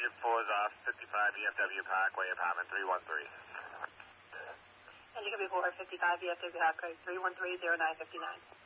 Unit 4 is off 55 EFW Parkway, apartment 313. And you can be 455 EFW Parkway, 313-0959.